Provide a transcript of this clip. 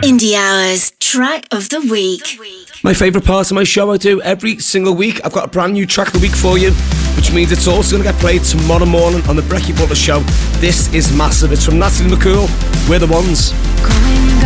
Indie Hours Track of the Week. My favourite part of my show I do every single week. I've got a brand new track of the week for you, which means it's also going to get played tomorrow morning on the Brecky Butler Show. This is massive. It's from Natalie McCool. We're the ones.